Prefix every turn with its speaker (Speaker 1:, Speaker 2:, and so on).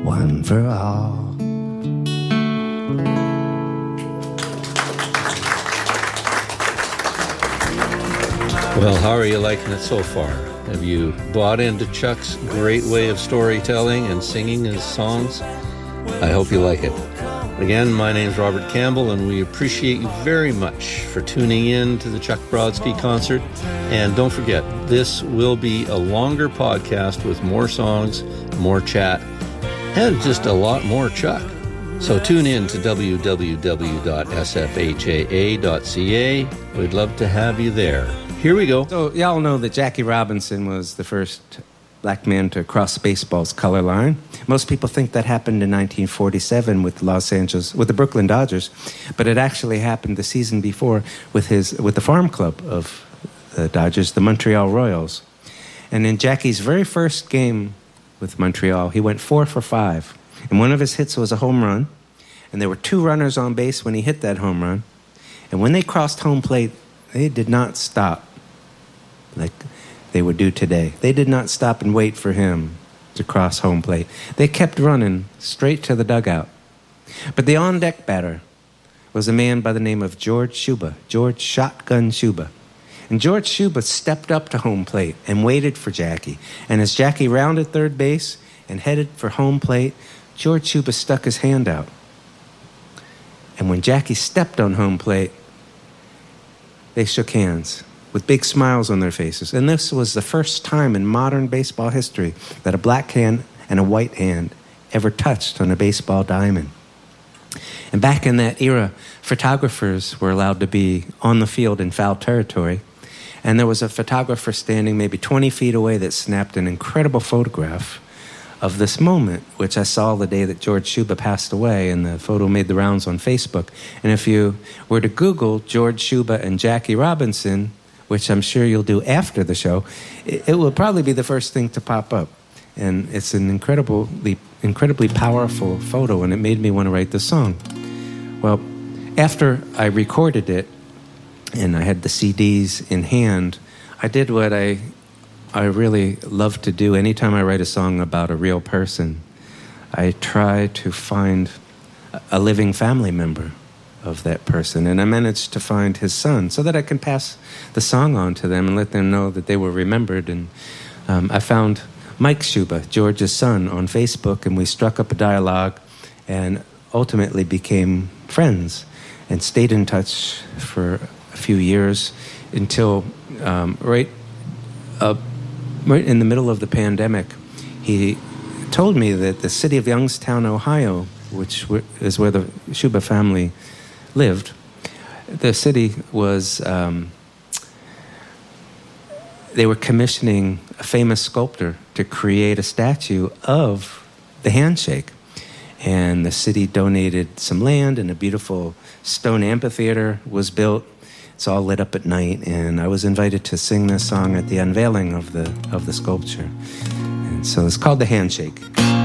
Speaker 1: one for all.
Speaker 2: Well, how are you liking it so far? Have you bought into Chuck's great way of storytelling and singing his songs? I hope you like it. Again, my name's Robert Campbell, and we appreciate you very much for tuning in to the Chuck Brodsky concert. And don't forget, this will be a longer podcast with more songs, more chat, and just a lot more Chuck. So tune in to www.sfhaa.ca. We'd love to have you there. Here we go.
Speaker 1: So y'all know that Jackie Robinson was the first black man to cross baseball's color line. Most people think that happened in 1947 with the Brooklyn Dodgers, but it actually happened the season before with the farm club of the Dodgers, the Montreal Royals. And in Jackie's very first game with Montreal, he went 4 for 5. And one of his hits was a home run, and there were 2 runners on base when he hit that home run. And when they crossed home plate, they did not stop like they would do today. They did not stop and wait for him to cross home plate. They kept running straight to the dugout. But the on-deck batter was a man by the name of George Shuba, George Shotgun Shuba. And George Shuba stepped up to home plate and waited for Jackie. And as Jackie rounded third base and headed for home plate, George Shuba stuck his hand out. And when Jackie stepped on home plate, they shook hands with big smiles on their faces. And this was the first time in modern baseball history that a black hand and a white hand ever touched on a baseball diamond. And back in that era, photographers were allowed to be on the field in foul territory. And there was a photographer standing maybe 20 feet away that snapped an incredible photograph of this moment, which I saw the day that George Shuba passed away, and the photo made the rounds on Facebook. And if you were to Google George Shuba and Jackie Robinson, which I'm sure you'll do after the show, it will probably be the first thing to pop up. And it's an incredibly powerful photo, and it made me want to write this song. Well, after I recorded it, and I had the CDs in hand, I did what I really love to do anytime I write a song about a real person. I try to find a living family member of that person, and I managed to find his son so that I can pass the song on to them and let them know that they were remembered. And I found Mike Shuba, George's son, on Facebook, and we struck up a dialogue and ultimately became friends and stayed in touch for a few years until right in the middle of the pandemic, he told me that the city of Youngstown, Ohio, which is where the Shuba family lived, the city was, they were commissioning a famous sculptor to create a statue of the handshake. And the city donated some land, and a beautiful stone amphitheater was built. It's all lit up at night, and I was invited to sing this song at the unveiling of the sculpture. And so it's called The Handshake.